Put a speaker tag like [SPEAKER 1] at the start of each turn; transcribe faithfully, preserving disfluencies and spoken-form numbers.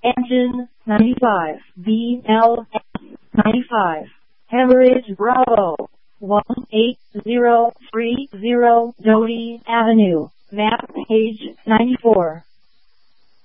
[SPEAKER 1] Engine ninety-five, B L S ninety-five, Hemorrhage Bravo, one eight zero three zero Doty Avenue, map page ninety-four.